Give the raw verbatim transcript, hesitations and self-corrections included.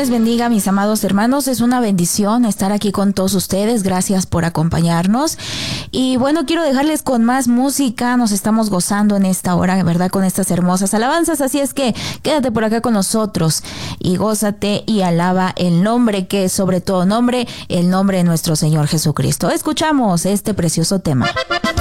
les bendiga, mis amados hermanos. Es una bendición estar aquí con todos ustedes. Gracias por acompañarnos. Y bueno, quiero dejarles con más música. Nos estamos gozando en esta hora, ¿verdad? Con estas hermosas alabanzas. Así es que quédate por acá con nosotros y gózate y alaba el nombre que es sobre todo nombre, el nombre de nuestro Señor Jesucristo. Escuchamos este precioso tema.